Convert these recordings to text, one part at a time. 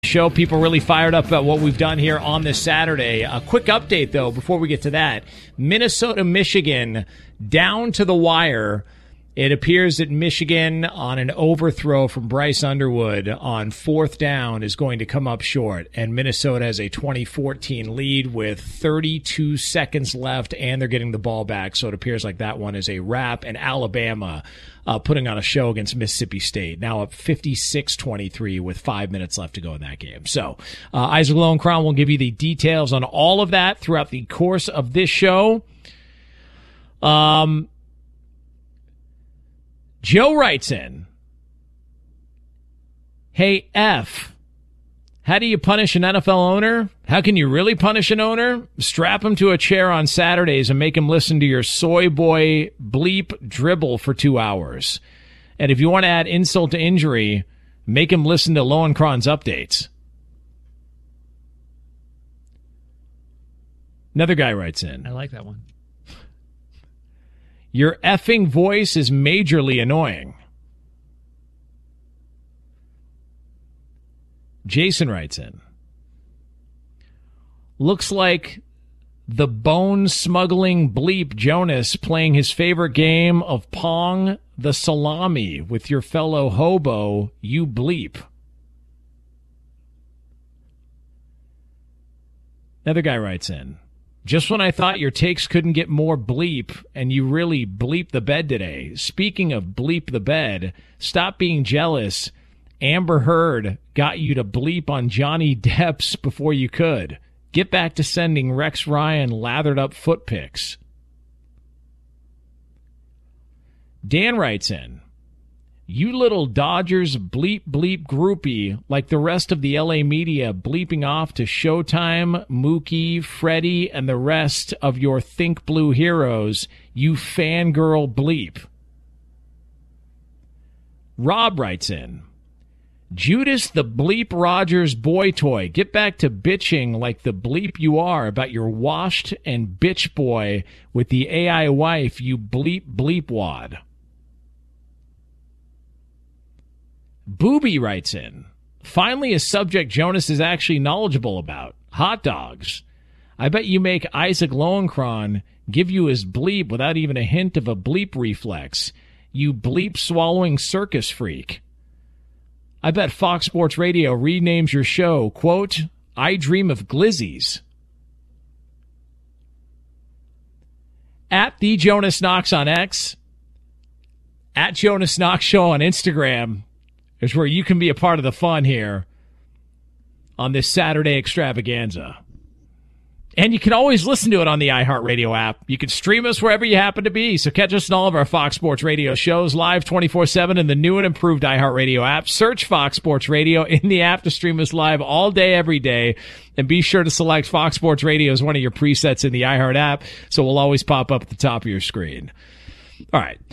Show. People really fired up about what we've done here on this Saturday. A quick update, though, before we get to that. Minnesota, Michigan, down to the wire. It appears that Michigan, on an overthrow from Bryce Underwood on fourth down, is going to come up short. And Minnesota has a 20-14 lead with 32 seconds left, and they're getting the ball back. So it appears like that one is a wrap. And Alabama putting on a show against Mississippi State, now up 56-23 with 5 minutes left to go in that game. So Isaac Lowenkron will give you the details on all of that throughout the course of this show. Joe writes in, "Hey, F, how do you punish an NFL owner? How can you really punish an owner? Strap him to a chair on Saturdays and make him listen to your soy boy bleep dribble for 2 hours. And if you want to add insult to injury, make him listen to Lowenkron's updates." Another guy writes in, I like that one. "Your effing voice is majorly annoying." Jason writes in, "Looks like the bone-smuggling bleep Jonas playing his favorite game of Pong the Salami with your fellow hobo, you bleep." Another guy writes in, "Just when I thought your takes couldn't get more bleep, and you really bleep the bed today. Speaking of bleep the bed, stop being jealous. Amber Heard got you to bleep on Johnny Depp's before you could. Get back to sending Rex Ryan lathered up foot pics." Dan writes in, "You little Dodgers bleep bleep groupie, like the rest of the LA media bleeping off to Showtime, Mookie, Freddie, and the rest of your Think Blue heroes, you fangirl bleep." Rob writes in, "Judas the bleep Rogers boy toy, get back to bitching like the bleep you are about your washed and bitch boy with the AI wife, you bleep bleep wad." Booby writes in, "Finally a subject Jonas is actually knowledgeable about. Hot dogs. I bet you make Isaac Lowenkron give you his bleep without even a hint of a bleep reflex. You bleep swallowing circus freak. I bet Fox Sports Radio renames your show, quote, I Dream of Glizzies." At the Jonas Knox on X, at Jonas Knox Show on Instagram is where you can be a part of the fun here on this Saturday extravaganza. And you can always listen to it on the iHeartRadio app. You can stream us wherever you happen to be. So catch us in all of our Fox Sports Radio shows live 24/7 in the new and improved iHeartRadio app. Search Fox Sports Radio in the app to stream us live all day, every day. And be sure to select Fox Sports Radio as one of your presets in the iHeart app, so we'll always pop up at the top of your screen. All right.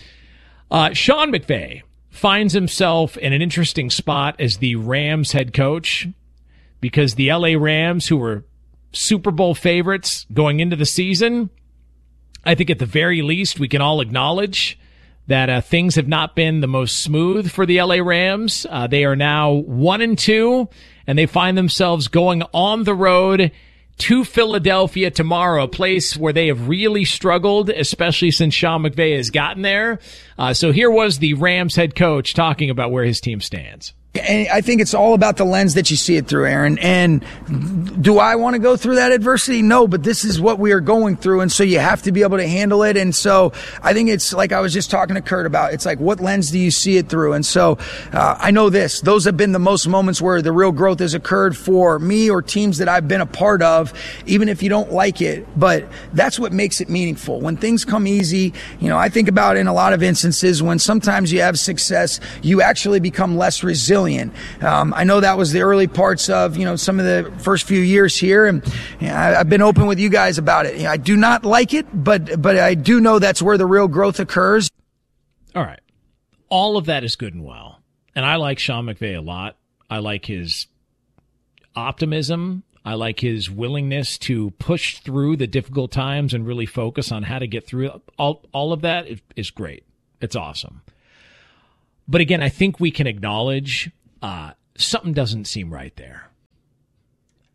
Sean McVay finds himself in an interesting spot as the Rams head coach, because the LA Rams, who were Super Bowl favorites going into the season, I think at the very least we can all acknowledge that things have not been the most smooth for the LA Rams. They are now 1-2, and they find themselves going on the road to Philadelphia tomorrow, a place where they have really struggled, especially since Sean McVay has gotten there. So here was the Rams head coach talking about where his team stands. And I think it's all about the lens that you see it through, Aaron. And do I want to go through that adversity? No, but this is what we are going through. And so you have to be able to handle it. And so I think it's like I was just talking to Kurt about, it's like, what lens do you see it through? And so I know this, those have been the most moments where the real growth has occurred for me or teams that I've been a part of, even if you don't like it. But that's what makes it meaningful. When things come easy, I think about in a lot of instances when sometimes you have success, you actually become less resilient. I know that was the early parts of, some of the first few years here, and I've been open with you guys about it. I do not like it, but I do know that's where the real growth occurs. All right. All of that is good and well. And I like Sean McVay a lot. I like his optimism. I like his willingness to push through the difficult times and really focus on how to get through it. All of that is great. It's awesome. But again, I think we can acknowledge something doesn't seem right there.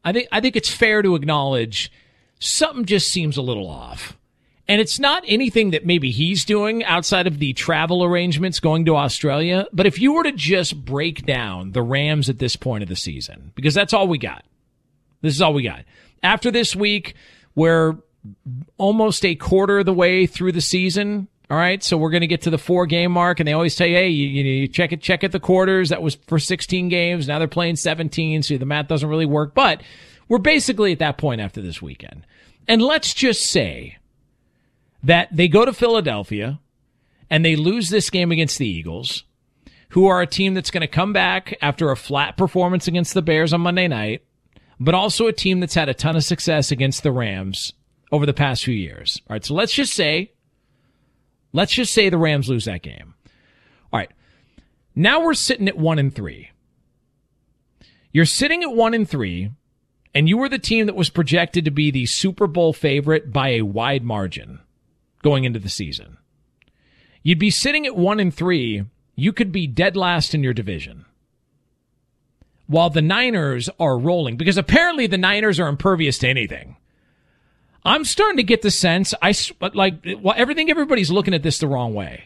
I think it's fair to acknowledge something just seems a little off. And it's not anything that maybe he's doing outside of the travel arrangements going to Australia. But if you were to just break down the Rams at this point of the season, because that's all we got. This is all we got. After this week, we're almost a quarter of the way through the season. All right, so we're going to get to the 4-game mark, and they always say, hey, you check at the quarters. That was for 16 games. Now they're playing 17, so the math doesn't really work. But we're basically at that point after this weekend. And let's just say that they go to Philadelphia and they lose this game against the Eagles, who are a team that's going to come back after a flat performance against the Bears on Monday night, but also a team that's had a ton of success against the Rams over the past few years. All right, so let's just say the Rams lose that game. All right, now we're sitting at 1-3. You're sitting at 1-3, and you were the team that was projected to be the Super Bowl favorite by a wide margin going into the season. You'd be sitting at 1-3. You could be dead last in your division, while the Niners are rolling, because apparently the Niners are impervious to anything. I'm starting to get the sense everybody's looking at this the wrong way.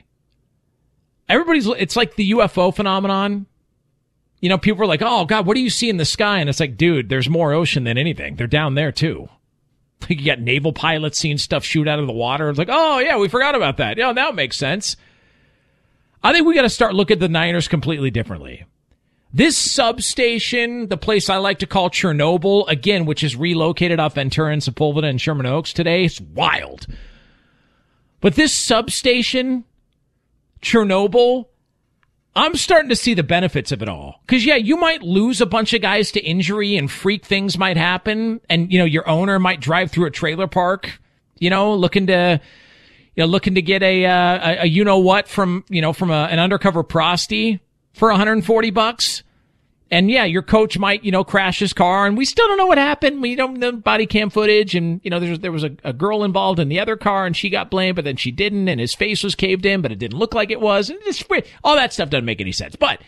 It's like the UFO phenomenon. You know, people are like, oh God, what do you see in the sky? And it's like, dude, there's more ocean than anything. They're down there too. You got naval pilots seeing stuff shoot out of the water. It's like, oh yeah, we forgot about that. Yeah, now it makes sense. I think we got to start looking at the Niners completely differently. This substation, the place I like to call Chernobyl, again, which is relocated off Ventura and Sepulveda and Sherman Oaks today, it's wild. But this substation, Chernobyl, I'm starting to see the benefits of it all. Because, yeah, you might lose a bunch of guys to injury and freak things might happen. And, you know, your owner might drive through a trailer park, you know, looking to get a you-know-what from an undercover prosty for $140. And yeah, your coach might, crash his car, and we still don't know what happened. We don't know body cam footage, and, there was a girl involved in the other car, and she got blamed, but then she didn't, and his face was caved in, but it didn't look like it was. And all that stuff doesn't make any sense. But,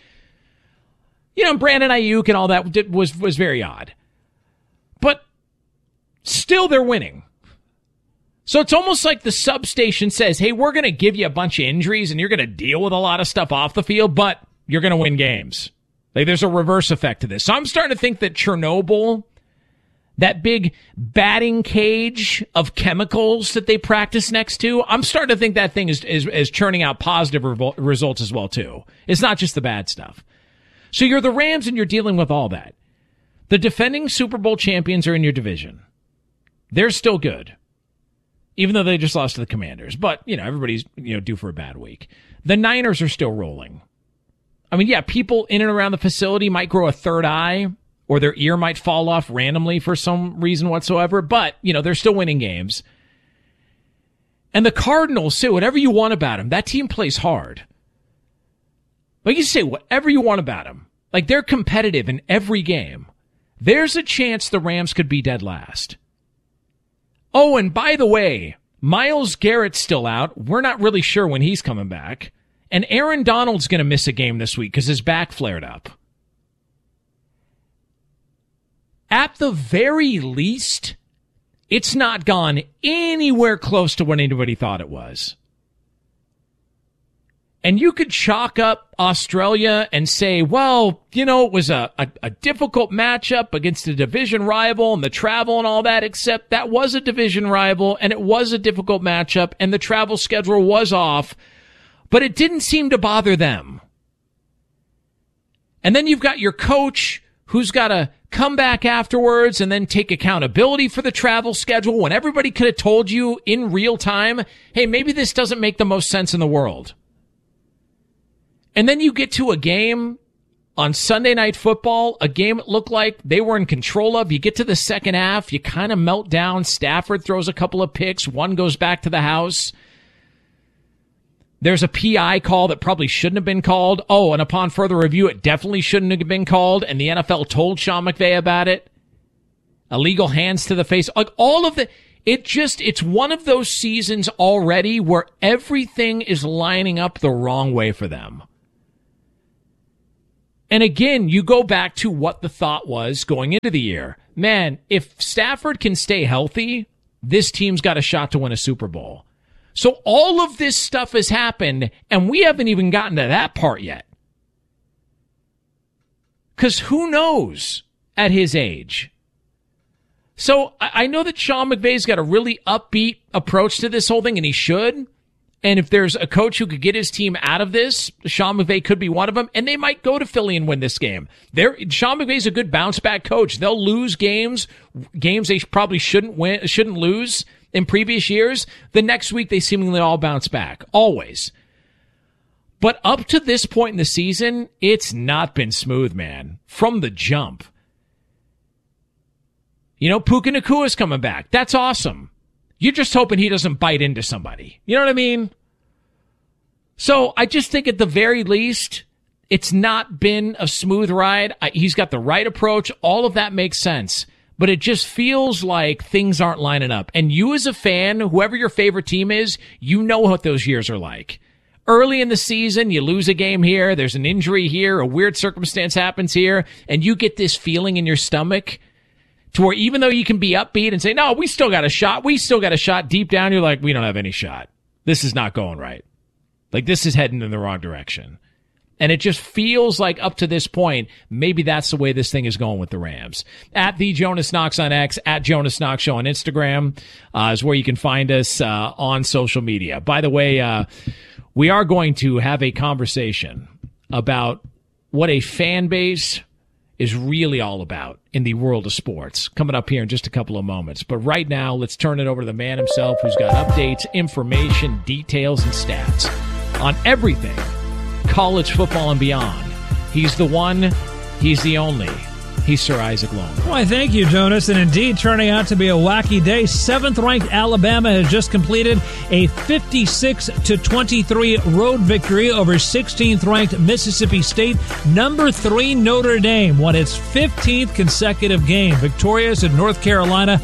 Brandon Ayuk and all that was very odd. But still, they're winning. So it's almost like the substation says, hey, we're going to give you a bunch of injuries, and you're going to deal with a lot of stuff off the field, but you're going to win games. Like, there's a reverse effect to this. So I'm starting to think that Chernobyl, that big batting cage of chemicals that they practice next to, I'm starting to think that thing is churning out positive results as well, too. It's not just the bad stuff. So you're the Rams and you're dealing with all that. The defending Super Bowl champions are in your division. They're still good, even though they just lost to the Commanders. But, everybody's, due for a bad week. The Niners are still rolling. I mean, yeah, people in and around the facility might grow a third eye, or their ear might fall off randomly for some reason whatsoever, but, they're still winning games. And the Cardinals, say whatever you want about them. That team plays hard. Like, you say whatever you want about them. Like, they're competitive in every game. There's a chance the Rams could be dead last. Oh, and by the way, Myles Garrett's still out. We're not really sure when he's coming back. And Aaron Donald's going to miss a game this week because his back flared up. At the very least, it's not gone anywhere close to what anybody thought it was. And you could chalk up Australia and say, well, it was a difficult matchup against a division rival and the travel and all that, except that was a division rival and it was a difficult matchup and the travel schedule was off. But it didn't seem to bother them. And then you've got your coach who's got to come back afterwards and then take accountability for the travel schedule when everybody could have told you in real time, hey, maybe this doesn't make the most sense in the world. And then you get to a game on Sunday Night Football, a game it looked like they were in control of. You get to the second half, you kind of melt down. Stafford throws a couple of picks. One goes back to the house. There's a PI call that probably shouldn't have been called. Oh, and upon further review, it definitely shouldn't have been called. And the NFL told Sean McVay about it. Illegal hands to the face. Like all of it's one of those seasons already where everything is lining up the wrong way for them. And again, you go back to what the thought was going into the year. man, if Stafford can stay healthy, this team's got a shot to win a Super Bowl. So all of this stuff has happened, and we haven't even gotten to that part yet. Because who knows at his age? So I know that Sean McVay's got a really upbeat approach to this whole thing, and he should. And if there's a coach who could get his team out of this, Sean McVay could be one of them, and they might go to Philly and win this game. Sean McVay's a good bounce-back coach. They'll lose games they probably shouldn't lose in previous years. The next week, they seemingly all bounce back, always. But up to this point in the season, it's not been smooth, man, from the jump. Puka Nakua's coming back. That's awesome. You're just hoping he doesn't bite into somebody. You know what I mean? So I just think at the very least, it's not been a smooth ride. He's got the right approach. All of that makes sense. But it just feels like things aren't lining up. And you as a fan, whoever your favorite team is, you know what those years are like. Early in the season, you lose a game here, there's an injury here, a weird circumstance happens here, and you get this feeling in your stomach to where even though you can be upbeat and say, no, we still got a shot, deep down you're like, we don't have any shot. This is not going right. Like, this is heading in the wrong direction. And it just feels like up to this point, maybe that's the way this thing is going with the Rams. At the Jonas Knox on X, at Jonas Knox Show on Instagram is where you can find us on social media. By the way, we are going to have a conversation about what a fan base is really all about in the world of sports, coming up here in just a couple of moments. But right now, let's turn it over to the man himself who's got updates, information, details, and stats on everything college football and beyond. He's the one, he's the only. He's Sir Isaac Long. Why, thank you, Jonas. And indeed, turning out to be a wacky day. 7th-ranked Alabama has just completed a 56-23 road victory over 16th-ranked Mississippi State. Number 3 Notre Dame won its 15th consecutive game, victorious at North Carolina,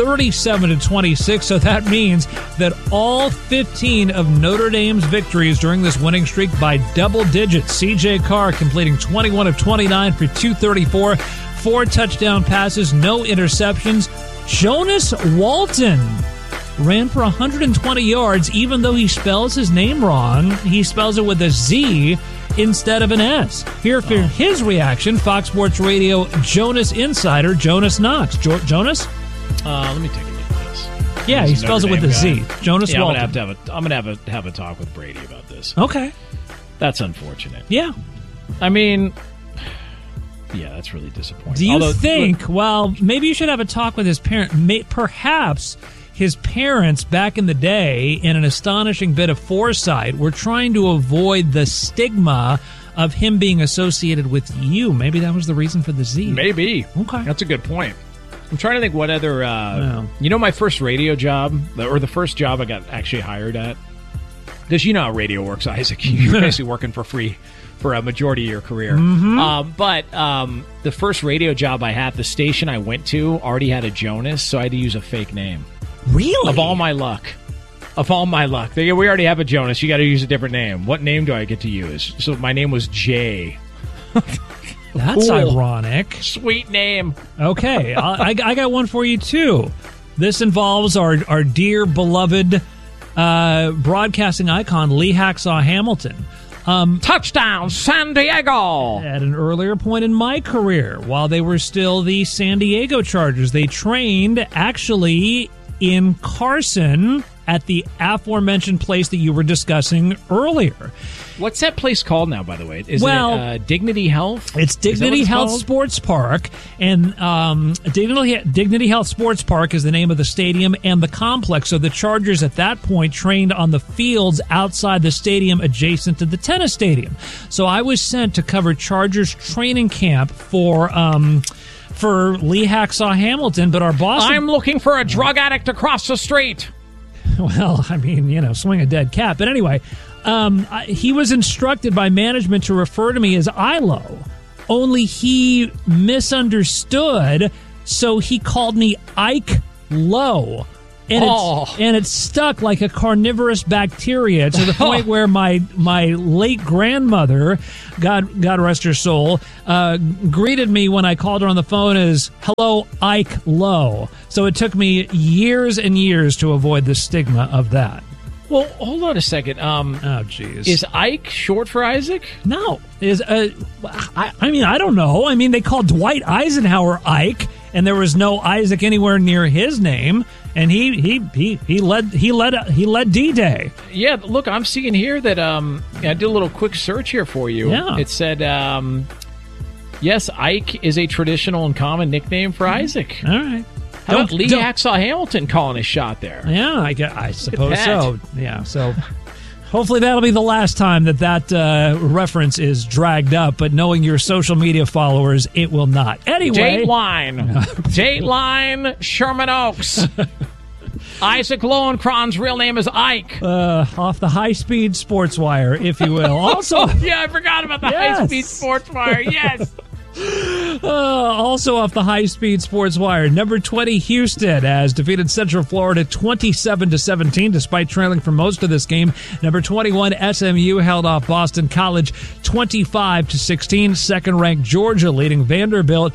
37-26. So that means that all 15 of Notre Dame's victories during this winning streak by double digits. C.J. Carr completing 21 of 29 for 234. 4 touchdown passes, no interceptions. Jonas Walton ran for 120 yards, even though he spells his name wrong. He spells it with a Z instead of an S. Here for his reaction, Fox Sports Radio Jonas insider Jonas Knox. Jonas? Let me take a look at this. Yeah, he spells it with a Z. Jonas Walton. I'm gonna have a talk with Brady about this. Okay. That's unfortunate. Yeah. I mean, yeah, that's really disappointing. Do you think, well, maybe you should have a talk with his parent. Perhaps his parents back in the day, in an astonishing bit of foresight, were trying to avoid the stigma of him being associated with you. Maybe that was the reason for the Z. Maybe. Okay. That's a good point. I'm trying to think what other, my first radio job, or the first job I got actually hired at, because you know how radio works, Isaac. You're basically working for free for a majority of your career. Mm-hmm. But the first radio job I had, the station I went to already had a Jonas, so I had to use a fake name. Really? Of all my luck. We already have a Jonas. You got to use a different name. What name do I get to use? So my name was Jay. That's cool. Ironic. Sweet name. Okay, I got one for you, too. This involves our dear, beloved broadcasting icon, Lee Hacksaw Hamilton. Touchdown, San Diego! At an earlier point in my career, while they were still the San Diego Chargers, they trained actually in Carson at the aforementioned place that you were discussing earlier. What's that place called now, by the way? Is it Dignity Health? It's Dignity Health Sports Park, and Dignity Health Sports Park is the name of the stadium and the complex. So the Chargers at that point trained on the fields outside the stadium adjacent to the tennis stadium. So I was sent to cover Chargers training camp for Lee Hacksaw Hamilton, but our boss... I'm looking for a drug addict across the street. Well, I mean, swing a dead cat. But anyway... he was instructed by management to refer to me as Ilo, only he misunderstood, so he called me Ike Lowe. and it's stuck like a carnivorous bacteria to the point where my late grandmother, God rest her soul, greeted me when I called her on the phone as "Hello, Ike Lowe." So it took me years and years to avoid the stigma of that. Well, hold on a second. Oh, geez. Is Ike short for Isaac? No. I mean, I don't know. I mean, they called Dwight Eisenhower Ike, and there was no Isaac anywhere near his name, and he led D-Day. Yeah, look, I'm seeing here that I did a little quick search here for you. Yeah. It said, yes, Ike is a traditional and common nickname for Isaac. All right. How about Lee Hacksaw Hamilton calling his shot there? Yeah, I suppose so. Yeah, so hopefully that'll be the last time that reference is dragged up, but knowing your social media followers, it will not. Anyway. Dateline, Sherman Oaks. Isaac Lowenkron's real name is Ike. Off the high-speed sports wire, if you will. Also, yeah, I forgot about the high-speed sports wire. Yes. Also off the high-speed sports wire, number 20 Houston has defeated Central Florida 27-17 despite trailing for most of this game. Number 21 SMU held off Boston College 25-16. Second-ranked Georgia leading Vanderbilt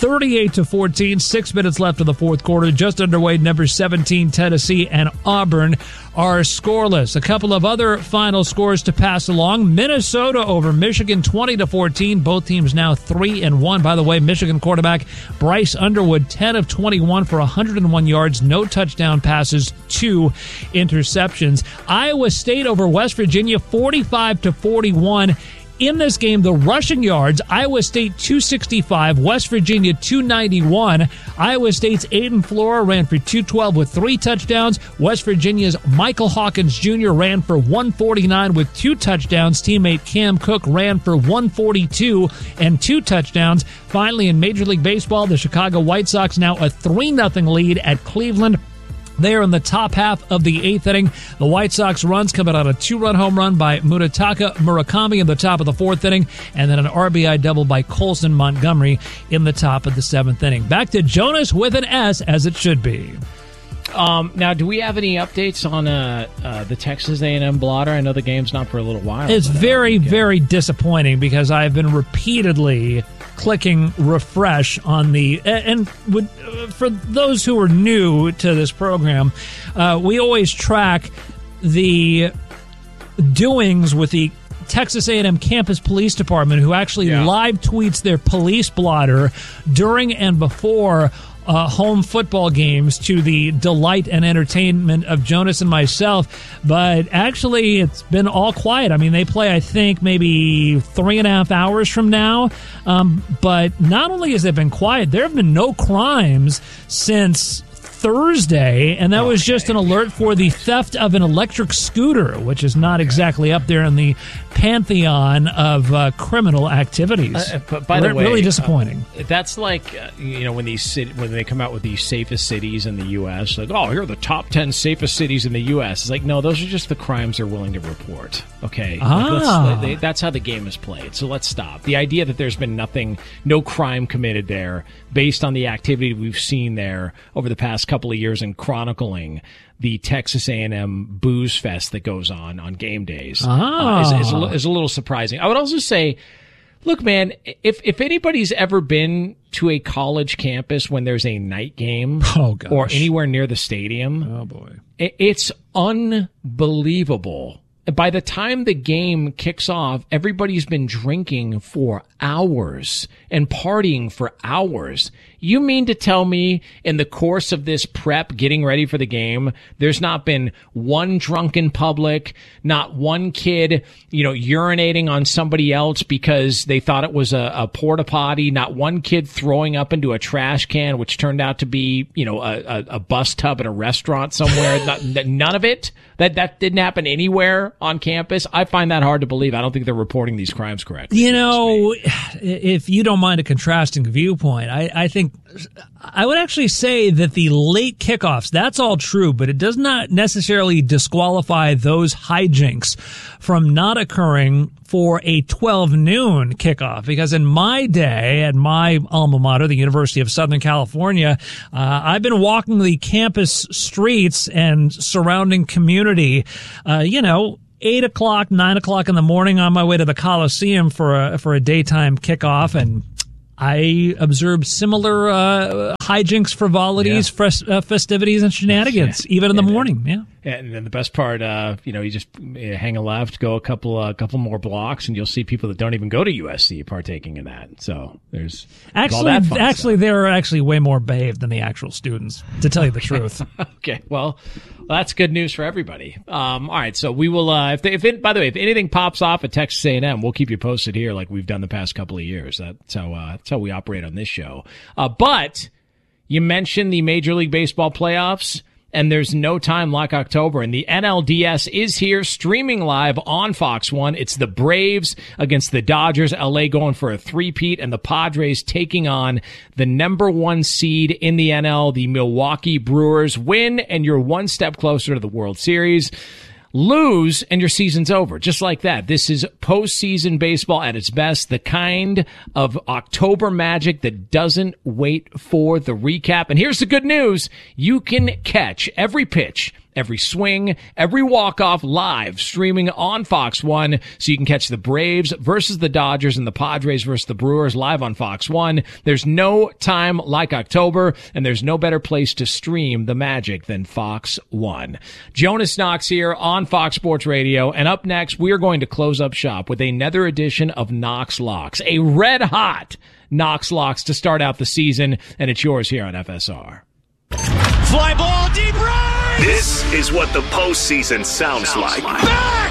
38-14. 6 minutes left of the fourth quarter. Just underway, number 17 Tennessee and Auburn are scoreless. A couple of other final scores to pass along. Minnesota over Michigan 20-14. Both teams now 3-1. By the way, Michigan quarterback Bryce Underwood 10 of 21 for 101 yards, no touchdown passes, 2 interceptions. Iowa State over West Virginia 45-41. In this game, the rushing yards, Iowa State 265, West Virginia 291. Iowa State's Aiden Flora ran for 212 with 3 touchdowns. West Virginia's Michael Hawkins Jr. ran for 149 with 2 touchdowns. Teammate Cam Cook ran for 142 and 2 touchdowns. Finally, in Major League Baseball, the Chicago White Sox now a 3-0 lead at Cleveland. There in the top half of the 8th inning, the White Sox runs coming out a 2-run home run by Munetaka Murakami in the top of the 4th inning, and then an RBI double by Colson Montgomery in the top of the 7th inning. Back to Jonas with an S, as it should be. Now, do we have any updates on the Texas A&M blotter? I know the game's not for a little while. It's very, very disappointing because I've been repeatedly clicking refresh on the for those who are new to this program, we always track the doings with the Texas A&M Campus Police Department, who actually live tweets their police blotter during and before home football games to the delight and entertainment of Jonas and myself. But actually, it's been all quiet. I mean, they play, I think, maybe 3.5 hours from now. But not only has it been quiet, there have been no crimes since Thursday, and that was just an alert for the theft of an electric scooter, which is not exactly up there in the pantheon of criminal activities. But by the way, really disappointing. That's like when they come out with these safest cities in the U.S. Like, oh, here are the top 10 safest cities in the U.S. It's like, no, those are just the crimes they're willing to report. Okay, that's how the game is played. So let's stop. The idea that there's been no crime committed there based on the activity we've seen there over the past couple of years and chronicling the Texas A&M booze fest that goes on game days is a little surprising. I would also say, look, man, if anybody's ever been to a college campus when there's a night game or anywhere near the stadium, it's unbelievable. By the time the game kicks off, everybody's been drinking for hours and partying for hours. You mean to tell me in the course of this prep, getting ready for the game, there's not been one drunk in public, not one kid, urinating on somebody else because they thought it was a porta potty, not one kid throwing up into a trash can, which turned out to be, a bus tub at a restaurant somewhere. None of it. That didn't happen anywhere on campus. I find that hard to believe. I don't think they're reporting these crimes correctly. If you don't mind a contrasting viewpoint, I think I would actually say that the late kickoffs, that's all true, but it does not necessarily disqualify those hijinks from not occurring for a 12 noon kickoff. Because in my day, at my alma mater, the University of Southern California, I've been walking the campus streets and surrounding community, 8 o'clock, 9 o'clock in the morning on my way to the Coliseum for a daytime kickoff, and I observed similar hijinks, frivolities, festivities, and shenanigans, even in the morning. Yeah. And then the best part, you just hang a left, go a couple more blocks, and you'll see people that don't even go to USC partaking in that. So there's all that fun stuff. They were actually way more behaved than the actual students, to tell you the truth. Okay, well, that's good news for everybody. All right, so we will. By the way, if anything pops off at Texas A&M, we'll keep you posted here, like we've done the past couple of years. That's how we operate on this show. But you mentioned the Major League Baseball playoffs. And there's no time like October. And the NLDS is here, streaming live on Fox 1. It's the Braves against the Dodgers. LA going for a three-peat, and the Padres taking on the number 1 seed in the NL, the Milwaukee Brewers. Win, and you're one step closer to the World Series. Lose, and your season's over. Just like that. This is postseason baseball at its best. The kind of October magic that doesn't wait for the recap. And here's the good news. You can catch every pitch, every swing, every walk-off live streaming on Fox 1. So you can catch the Braves versus the Dodgers and the Padres versus the Brewers live on Fox 1. There's no time like October, and there's no better place to stream the magic than Fox 1. Jonas Knox here on Fox Sports Radio. And up next, we are going to close up shop with another edition of Knox Locks, a red-hot Knox Locks to start out the season. And it's yours here on FSR. Fly ball, deep right! This is what the postseason sounds like. Back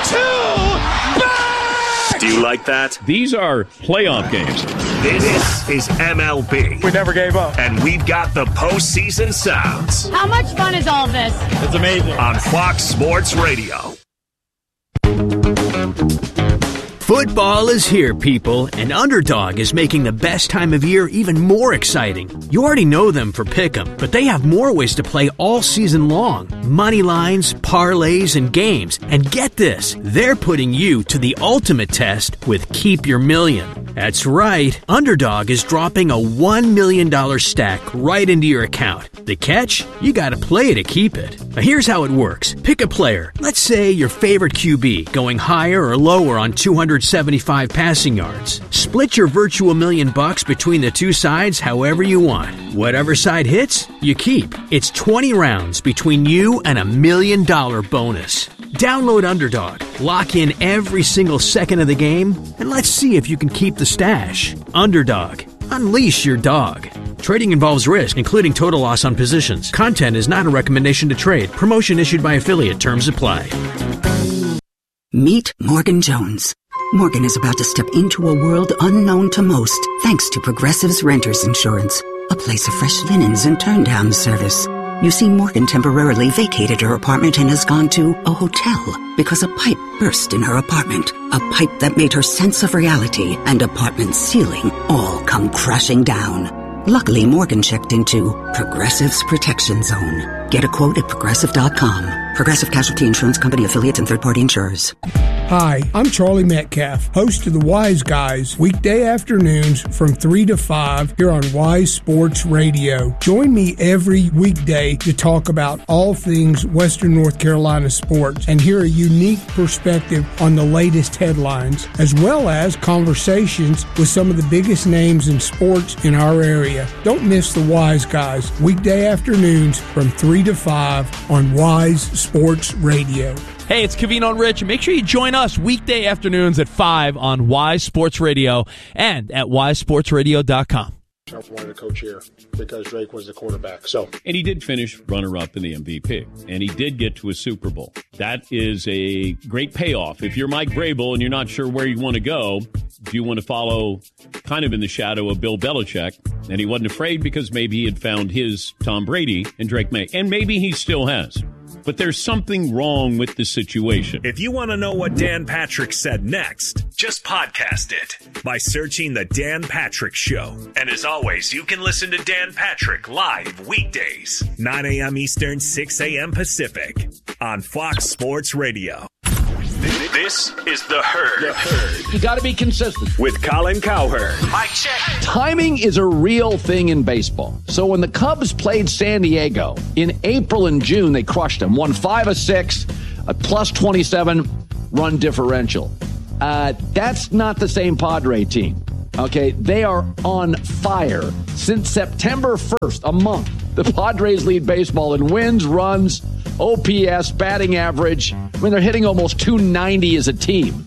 to back! Do you like that? These are playoff games. This is MLB. We never gave up. And we've got the postseason sounds. How much fun is all this? It's amazing. On Fox Sports Radio. Football is here, people, and Underdog is making the best time of year even more exciting. You already know them for Pick'em, but they have more ways to play all season long. Money lines, parlays, and games. And get this, they're putting you to the ultimate test with Keep Your Million. That's right, Underdog is dropping a $1 million stack right into your account. The catch? You gotta play to keep it. Now here's how it works. Pick a player. Let's say your favorite QB, going higher or lower on 275 passing yards. Split your virtual $1 million between the two sides however you want. Whatever side hits, you keep. It's 20 rounds between you and $1 million bonus. Download Underdog, lock in every single second of the game, and let's see if you can keep the stash. Underdog. Unleash your dog. Trading involves risk, including total loss on positions. Content is not a recommendation to trade. Promotion issued by affiliate. Terms apply. Meet Morgan Jones. Morgan is about to step into a world unknown to most, thanks to Progressive's Renters Insurance, a place of fresh linens and turn-down service. You see, Morgan temporarily vacated her apartment and has gone to a hotel because a pipe burst in her apartment. A pipe that made her sense of reality and apartment ceiling all come crashing down. Luckily, Morgan checked into Progressive's Protection Zone. Get a quote at Progressive.com. Progressive Casualty Insurance Company, affiliates, and third-party insurers. Hi, I'm Charlie Metcalf, host of the Wise Guys, weekday afternoons from 3 to 5 here on Wise Sports Radio. Join me every weekday to talk about all things Western North Carolina sports and hear a unique perspective on the latest headlines, as well as conversations with some of the biggest names in sports in our area. Don't miss the Wise Guys, weekday afternoons from 3 to 5 on Wise Sports Radio. Hey, it's Cavino and Rich. Make sure you join us weekday afternoons at 5 on Wise Sports Radio and at wisesportsradio.com. I wanted to coach here because Drake was the quarterback. And he did finish runner-up in the MVP, and he did get to a Super Bowl. That is a great payoff. If you're Mike Vrabel and you're not sure where you want to go, do you want to follow kind of in the shadow of Bill Belichick? And he wasn't afraid because maybe he had found his Tom Brady and Drake May, and maybe he still has. but there's something wrong with the situation. If you want to know what Dan Patrick said next, just podcast it by searching The Dan Patrick Show. And as always, you can listen to Dan Patrick live weekdays, 9 a.m. Eastern, 6 a.m. Pacific on Fox Sports Radio. This is The Herd. You got to be consistent. With Colin Cowherd. Mic check. Timing is a real thing in baseball. So when the Cubs played San Diego in April and June, they crushed them. Won 5 of 6, a plus 27 run differential. That's not the same Padre team. Okay, they are on fire. Since September 1st, a month, the Padres lead baseball in wins, runs, OPS, batting average. I mean, they're hitting almost 290 as a team.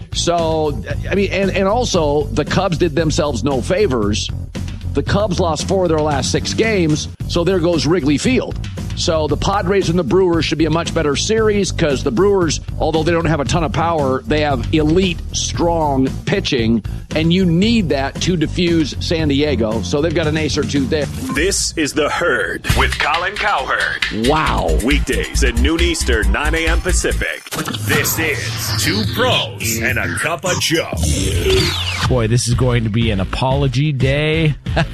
So, I mean, and also the Cubs did themselves no favors. The Cubs lost 4 of their last 6 games, so there goes Wrigley Field. So the Padres and the Brewers should be a much better series because the Brewers, although they don't have a ton of power, they have elite, strong pitching, and you need that to diffuse San Diego. So they've got an ace or two there. This is The Herd with Colin Cowherd. Wow. Weekdays at noon Eastern, 9 a.m. Pacific. This is 2 Pros and a Cup of Joe. Boy, this is going to be an apology day.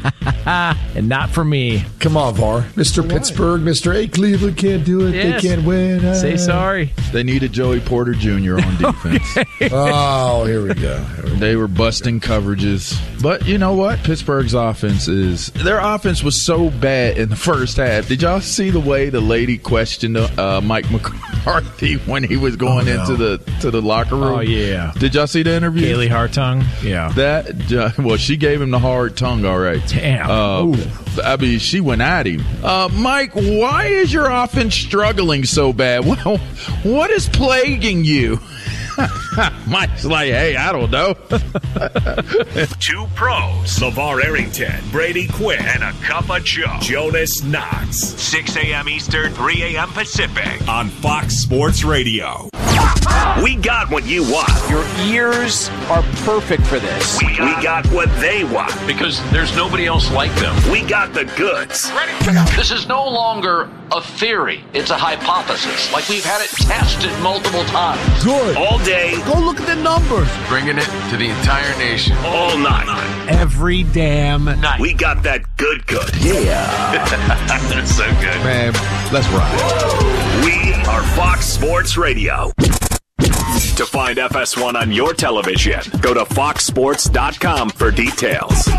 And not for me. Come on, VAR. Mr. Pittsburgh, Mr. A. Cleveland can't do it. Yes. They can't win. Say sorry. They needed Joey Porter Jr. on defense. Okay. Oh, here we go. They were busting coverages. But you know what? Pittsburgh's their offense was so bad in the first half. Did y'all see the way the lady questioned Mike McCarthy when he was going into the locker room? Oh, yeah. Did y'all see the interview? Kaylee Hartung? Yeah. Well, she gave him the hard tongue, all right. Damn. I mean, she went at him. Mike, why is your offense struggling so bad? Well, what is plaguing you? Mike's like, hey, I don't know. 2 Pros. LeVar Arrington, Brady Quinn, and a Cup of Joe. Jonas Knox. 6 a.m. Eastern, 3 a.m. Pacific on Fox Sports Radio. We got what you want. Your ears are perfect for this. We got what they want. Because there's nobody else like them. We got the goods. This is no longer a theory. It's a hypothesis. Like we've had it tested multiple times. Good. All day. Go look at the numbers. Bringing it to the entire nation. All night. Every damn night. We got that good. Yeah. That's so good. Man, let's ride. We are Fox Sports Radio. To find FS1 on your television, go to foxsports.com for details.